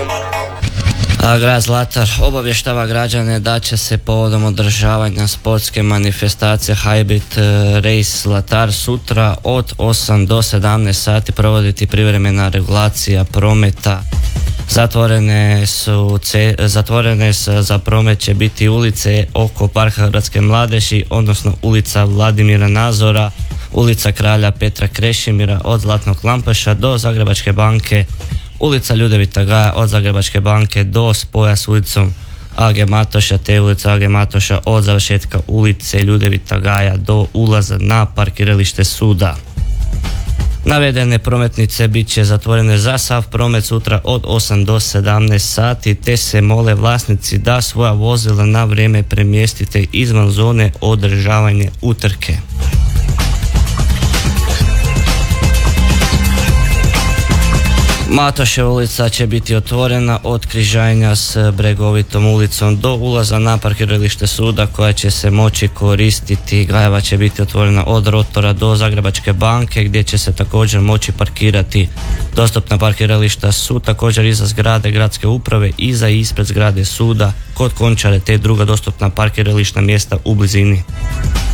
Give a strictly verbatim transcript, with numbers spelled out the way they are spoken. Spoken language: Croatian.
A grad Zlatar obavještava građane da će se povodom održavanja sportske manifestacije Hybrid Race Zlatar sutra od osam do sedamnaest sati provoditi privremena regulacija prometa. Zatvorene su, zatvorene su za promet će biti ulice oko Parka Hrvatske mladeži, odnosno ulica Vladimira Nazora, ulica Kralja Petra Krešimira od Zlatnog Lampaša do Zagrebačke banke, ulica Ljudevita Gaja od Zagrebačke banke do spoja s ulicom A G Matoša te ulica A G Matoša od završetka ulice Ljudevita Gaja do ulaza na parkiralište suda. Navedene prometnice bit će zatvorene za sav promet sutra od osam do sedamnaest sati, te se mole vlasnici da svoja vozila na vrijeme premjestite izvan zone održavanja utrke. Matoševa ulica će biti otvorena od križanja s Bregovitom ulicom do ulaza na parkiralište suda koja će se moći koristiti. Gajeva će biti otvorena od Rotora do Zagrebačke banke gdje će se također moći parkirati. Dostupna parkirališta su također iza zgrade gradske uprave, iza i ispred zgrade suda, kod Končare te druga dostupna parkirališna mjesta u blizini.